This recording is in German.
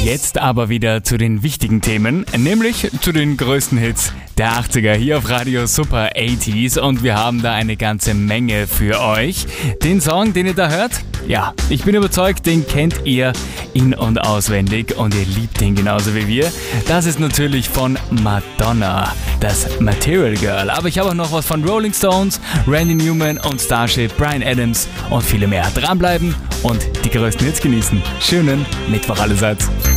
Jetzt aber wieder zu den wichtigen Themen, nämlich zu den größten Hits der 80er hier auf Radio Super 80s und wir haben da eine ganze Menge für euch. Den Song, den ihr da hört, ja, ich bin überzeugt, den kennt ihr in- und auswendig und ihr liebt ihn genauso wie wir. Das ist natürlich von Madonna, das Material Girl. Aber ich habe auch noch was von Rolling Stones, Randy Newman und Starship, Bryan Adams und viele mehr. Dranbleiben und die größten Hits genießen. Schönen Mittwoch allerseits.